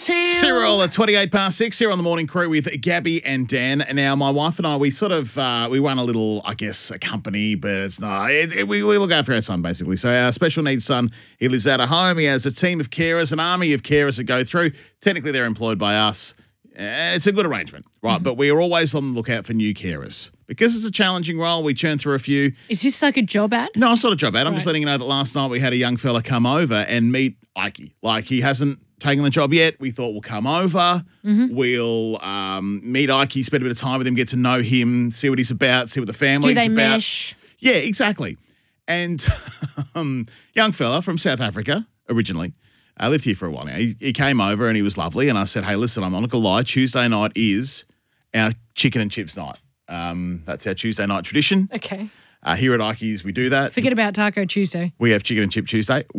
Cyril at 28 past 6 here on the Morning Crew with Gabby and Dan. Now, my wife and I, we sort of, we run a little, I guess, a company, but it's not, we look after our son, basically. So our special needs son, he lives out of home. He has a team of carers, an army of carers that go through. Technically, they're employed by us. And it's a good arrangement, right? Mm-hmm. But we are always on the lookout for new carers. Because it's a challenging role, we churn through a few. Is this like a job ad? No, it's not a job ad. I'm just letting you know that last night we had a young fella come over and meet Ike. Like, he hasn't taken the job yet. We thought we'll come over. Mm-hmm. We'll meet Ike, spend a bit of time with him, get to know him, see what he's about, see what the family's about. Do they mesh? Yeah, exactly. And young fella from South Africa originally. I lived here for a while now. He came over and he was lovely. And I said, hey, listen, I'm not going to lie. Tuesday night is our chicken and chips night. That's our Tuesday night tradition. Okay. Here at Ike's, we do that. Forget about Taco Tuesday. We have chicken and chip Tuesday.